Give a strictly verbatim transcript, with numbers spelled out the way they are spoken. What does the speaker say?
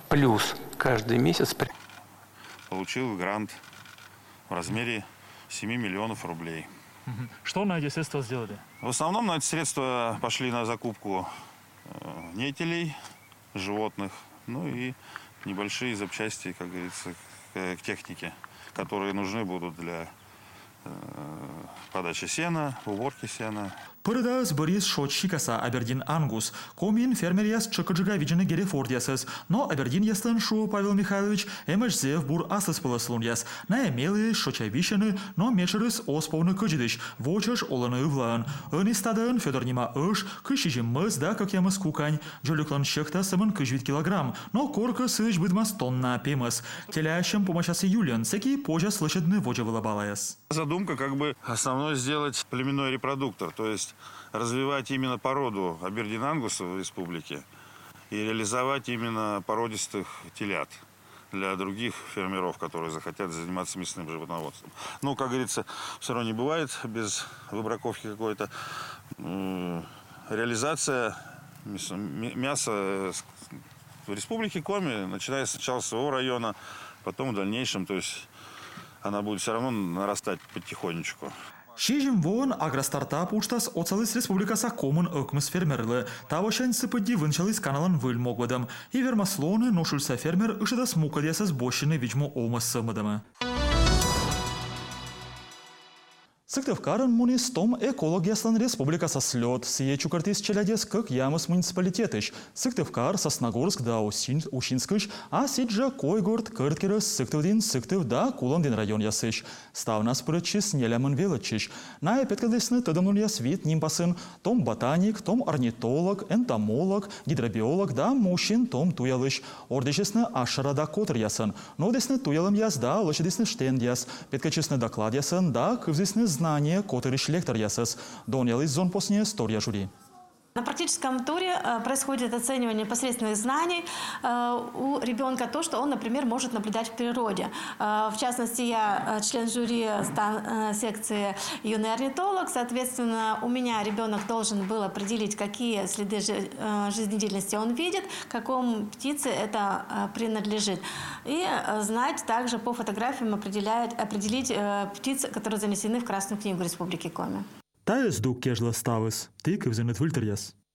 плюс каждый месяц. Получил грант в размере семи миллионов рублей. Что на эти средства сделали? В основном на эти средства пошли на закупку нетелей, животных, ну и небольшие запчасти, как говорится, к технике, которые нужны будут для подачи сена, уборки сена. Пырдас Борис Шотчикаса Абердин Ангус. Комин фермерияс чыкыджига виджины герефордиясыз. Но Абердин ястан шу Павел Михайлович эмэжзев бур асыс полослуньяс. На эмелы шочавишины, но мешерыс осповны кыджидыш. Вочаш оланы ывлан. Ын истадын Федор-нима ыш, кышижим мыз да как ямыз кукань. Джолюклан щекта сымын кыжвит килограмм. Но корка сыж быдмас тонна пемыс. Телящим помощасы Юлиан, всякий позже слышадны воча вылабалаяс. Задумка как бы основной сделать племенной репродуктор, то есть развивать именно породу Абердин Ангуса в республике и реализовать именно породистых телят для других фермеров, которые захотят заниматься мясным животноводством. Ну, как говорится, все равно не бывает без выбраковки какой-то. Реализация мяса в республике Коми, начиная сначала с своего района, потом в дальнейшем, то есть она будет все равно нарастать потихонечку. Шижим вон агростартап уштас оцалыс республикаса комын өкміс фермерлы. Тавошан сыпыдди вынчалыс каналан выл могвадым. И вермаслоны ношульса фермер ышыдас мукадясас бощины виджму олмас сымыдымы. Сыктывкарын мунис том экологияслан республикаса слет. Сие чукартис челядес как ямыс муниципалитетыш. Сыктывкар, Сосногорск да Ушинскыш, а сиджа Койгорд, Кырткерес, Сыктывдин, Сыктыв да Куландин район ясыш. Ставнас прычис нелямын велычиш. На эпеткадесны тыдымнун ясвит нимпасын. Том ботаник, том орнитолог, энтомолог, гидробиолог да мужчин том туялыш. Ордешесны ашыра да котыр ясын. Но десны туялым яс да лошадесны штенд яс. Петкачесны доклад ясын да кывзесны знание, который лектор ясас. Донял из зон посне история жюри. На практическом туре происходит оценивание непосредственных знаний у ребенка, то, что он, например, может наблюдать в природе. В частности, я член жюри секции «Юный орнитолог». Соответственно, у меня ребенок должен был определить, какие следы жизнедеятельности он видит, какому птице это принадлежит. И знать также по фотографиям определить птиц, которые занесены в Красную книгу Республики Коми. Таес дук кежла ставыс, ты кывзенет выльтеряс.